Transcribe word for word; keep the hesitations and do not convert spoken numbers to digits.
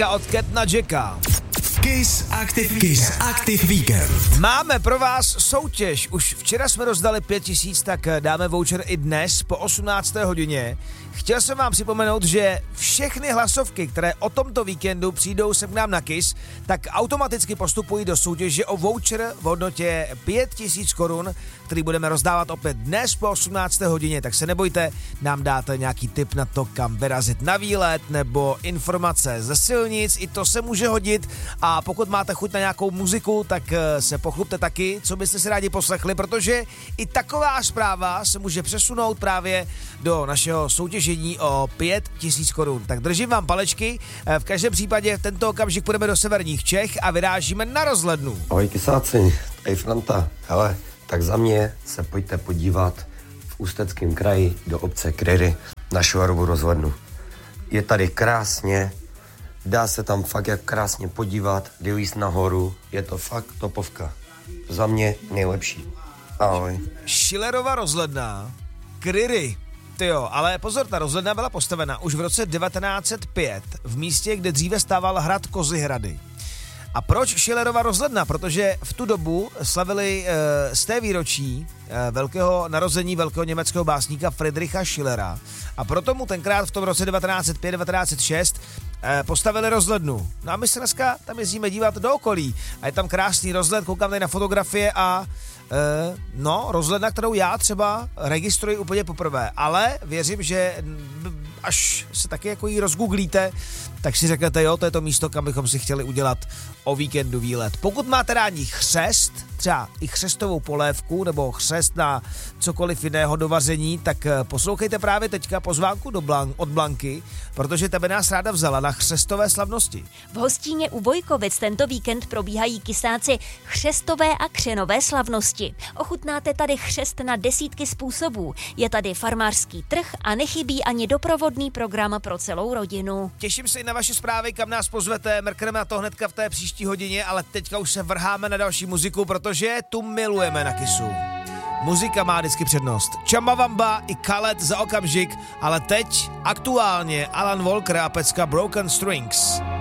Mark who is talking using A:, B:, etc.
A: Od Ketna Jacka.
B: Kiss Active, Kiss Active Weekend.
A: Máme pro vás soutěž. Už včera jsme rozdali pět tisíc, tak dáme voucher i dnes po osmnácté hodině. Chtěl jsem vám připomenout, že všechny hlasovky, které o tomto víkendu přijdou sem k nám na Kiss, tak automaticky postupují do soutěže o voucher v hodnotě pět tisíc korun, který budeme rozdávat opět dnes po osmnácté hodině. Tak se nebojte, nám dáte nějaký tip na to, kam vyrazit na výlet nebo informace ze silnic, i to se může hodit. A pokud máte chuť na nějakou muziku, tak se pochlupte taky, co byste si rádi poslechli, protože i taková zpráva se může přesunout právě do našeho soutěžení o pět tisíc korun. Tak držím vám palečky, v každém případě v tento okamžik půjdeme do severních Čech a vyrážíme na rozhlednu.
C: Ahoj kysáci, tady Franta. Hele, tak za mě se pojďte podívat v Ústeckém kraji do obce Kryry na Šuarovu rozhlednu. Je tady krásně, dá se tam fakt jak krásně podívat, jde jíst nahoru, je to fakt topovka. Za mě nejlepší. Ahoj.
A: Schillerova rozhledna, Kryry. Tyjo, ale pozor, ta rozhledna byla postavena už v roce devatenáct set pět v místě, kde dříve stával hrad Kozyhrady. A proč Schillerova rozhledna? Protože v tu dobu slavili e, z té výročí e, velkého narození velkého německého básníka Friedricha Schillera. A proto mu tenkrát v tom roce devatenáct set pět devatenáct set šest e, postavili rozhlednu. No a my se dneska tam jezdíme dívat do okolí. A je tam krásný rozhled, koukám tady na fotografie a e, no, rozhledna, kterou já třeba registruji úplně poprvé. Ale věřím, že až se taky jako jí rozgooglíte, tak si řeknete, jo, to je to místo, kam bychom si chtěli udělat o víkendu výlet. Pokud máte rádi chřest, třeba i chřestovou polévku nebo chřest na cokoliv jiného do vaření, tak poslouchejte právě teďka pozvánku do Blan- od Blanky, protože tebe nás ráda vzala na chřestové slavnosti.
D: V Hostíně u Vojkovic tento víkend probíhají kysáci chřestové a křenové slavnosti. Ochutnáte tady chřest na desítky způsobů. Je tady farmářský trh a nechybí ani doprovodný program pro celou rodinu.
A: Těším se i na vaše zprávy, kam nás pozvete, mrkneme na to hnedka v té příští hodině, ale teďka už se vrháme na další muziku, protože tu milujeme na Kissu. Muzika má vždycky přednost. Chumbawamba i Khaled za okamžik, ale teď aktuálně Alan Walker a pecka Broken Strings.